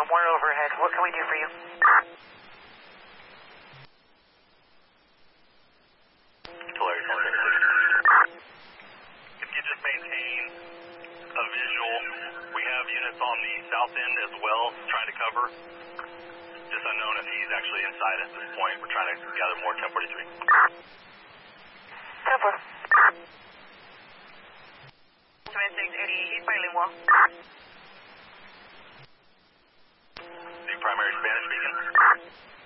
We're overhead. What can we do for you? Tulare 1076. If you just maintain a visual, we have units on the south end as well trying to cover. Just unknown if he's actually inside at this point. We're trying to gather more 1043. 10-4. 7680, he's bilingual. The primary Spanish speaking.